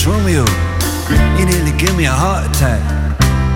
Romeo, you nearly gave me a heart attack.